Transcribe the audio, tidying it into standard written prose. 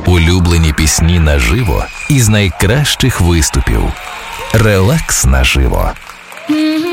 Улюблені пісні наживо із найкращих виступів. Релакс наживо.